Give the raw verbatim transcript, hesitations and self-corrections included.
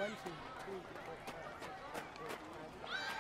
One, two, three, four, five, six, seven, eight, nine.